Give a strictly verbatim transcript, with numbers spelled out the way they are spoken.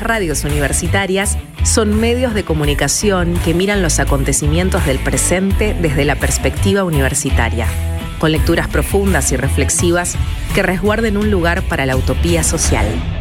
radios universitarias son medios de comunicación que miran los acontecimientos del presente desde la perspectiva universitaria, con lecturas profundas y reflexivas que resguarden un lugar para la utopía social.